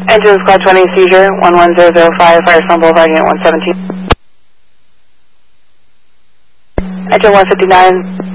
Engine Squad 20 seizure, 11005, Firestone Boulevard, Unit 117. Engine 159,